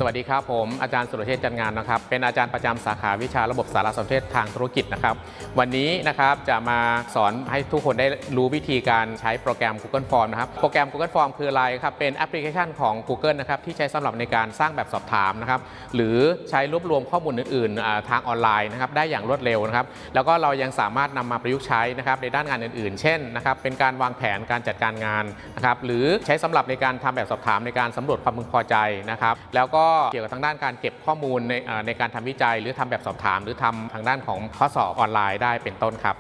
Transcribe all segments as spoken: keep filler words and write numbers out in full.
วัสดีครับผมอาจารย์สุรเชษฐ์จันงานนะครับเป็นอาจารย์ประจำสาขาวิชาระบบสารสนเทศทางธุรกิจนะครับวันนี้นะครับจะมาสอนให้ทุกคนได้รู้วิธีการใช้โปรแกรม Google Form นะครับโปรแกรม Google Form คืออะไรครับเป็นแอปพลิเคชันของ Google นะครับที่ใช้สำหรับในการสร้างแบบสอบถามนะครับหรือใช้รวบรวมข้อมูลอื่นๆทางออนไลน์นะครับได้อย่างรวดเร็วนะครับแล้วก็เรายังสามารถนำมาประยุกต์ใช้นะครับในด้านงานอื่นๆเช่นนะครับเป็นการวางแผนการจัดการงานนะครับหรือใช้สำหรับในการทำแบบสอบถามในการสำรวจความพึงพอใจนะครับแล้วก็เกี่ยวกับทางด้านการเก็บข้อมูลในในการทำวิจัยหรือทำแบบสอบถามหรือทำทางด้านของข้อสอบออนไลน์ได้เป็นต้นครับ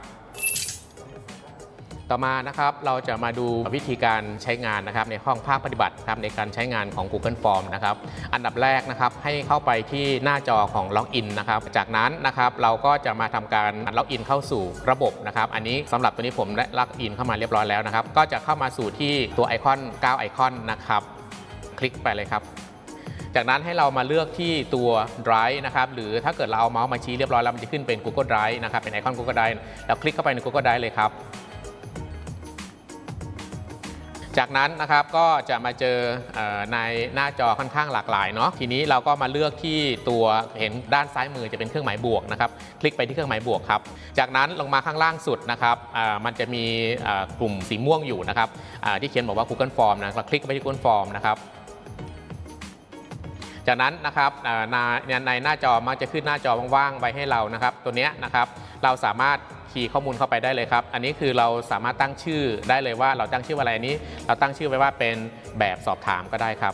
ต่อมานะครับเราจะมาดูวิธีการใช้งานนะครับในห้องภาคปฏิบัติครับในการใช้งานของ Google Form นะครับอันดับแรกนะครับให้เข้าไปที่หน้าจอของล็อกอินนะครับจากนั้นนะครับเราก็จะมาทำการล็อกอินเข้าสู่ระบบนะครับอันนี้สำหรับตัวนี้ผมได้ล็อกอินเข้ามาเรียบร้อยแล้วนะครับก็จะเข้ามาสู่ที่ตัวไอคอนเก้าไอคอนนะครับคลิกไปเลยครับจากนั้นให้เรามาเลือกที่ตัว Drive นะครับหรือถ้าเกิดเราเอาเมาส์มาชี้เรียบร้อยแล้วมันจะขึ้นเป็น Google Drive นะครับเป็นไอคอน Google Drive แล้วคลิกเข้าไปใน Google Drive เลยครับจากนั้นนะครับก็จะมาเจอในหน้าจอค่อนข้างหลากหลายเนาะทีนี้เราก็มาเลือกที่ตัวเห็นด้านซ้ายมือจะเป็นเครื่องหมายบวกนะครับคลิกไปที่เครื่องหมายบวกครับจากนั้นลงมาข้างล่างสุดนะครับมันจะมีกลุ่มสีม่วงอยู่นะครับที่เขียนบอกว่า Google Form นะเราคลิกไปที่ Google Form นะครับจากนั้นนะครับในในหน้าจอมักจะขึ้นหน้าจอว่างๆไว้ให้เรานะครับตัวนี้นะครับเราสามารถคีย์ข้อมูลเข้าไปได้เลยครับอันนี้คือเราสามารถตั้งชื่อได้เลยว่าเราตั้งชื่ออะไรนี้เราตั้งชื่อไว้ว่าเป็นแบบสอบถามก็ได้ครับ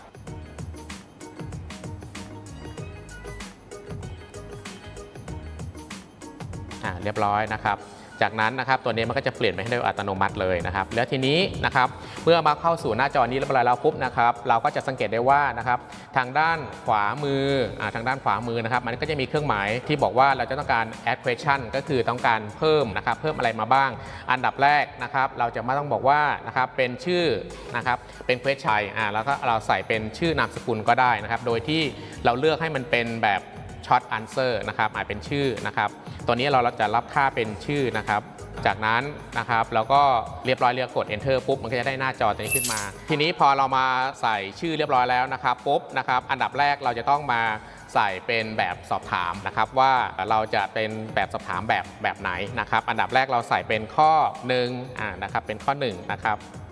อ่าเรียบร้อยนะครับจากนั้นนะครับตัวนี้มันก็จะเปลี่ยนไปให้โดยอัตโนมัติเลยนะครับแล้วทีนี้นะครับเมื่อมาเข้าสู่หน้าจอนี้เรียบร้อยแล้วปุ๊บนะครับเราก็จะสังเกตได้ว่านะครับทางด้านขวามืออ่าทางด้านขวามือนะครับมันก็จะมีเครื่องหมายที่บอกว่าเราจะต้องการ add question ก็คือต้องการเพิ่มนะครับเพิ่มอะไรมาบ้างอันดับแรกนะครับเราจะไม่ต้องบอกว่านะครับเป็นชื่อนะครับเป็น question อ่าแล้วก็เราใส่เป็นชื่อนามสกุลก็ได้นะครับโดยที่เราเลือกให้มันเป็นแบบช็อตอันเซอร์นะครับอาจเป็นชื่อนะครับตัวนี้เราจะรับค่าเป็นชื่อนะครับจากนั้นนะครับแล้วก็เรียบร้อยเรียกกด enter ปุ๊บมันก็จะได้หน้าจอตัวนี้ขึ้นมาทีนี้พอเรามาใส่ชื่อเรียบร้อยแล้วนะครับปุ๊บนะครับอันดับแรกเราจะต้องมาใส่เป็นแบบสอบถามนะครับว่าเราจะเป็นแบบสอบถามแบบแบบไหนนะครับอันดับแรกเราใส่เป็นข้อหนึ่งอ่านะครับเป็นข้อหนึ่งนะครับ